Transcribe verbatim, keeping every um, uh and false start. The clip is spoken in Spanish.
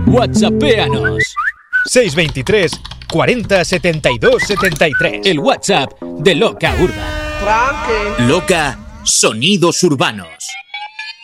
WhatsAppéanos. seis veintitrés cuarenta setenta y dos setenta y tres. El WhatsApp de Loca Urban. Frankie. Loca Sonidos Urbanos.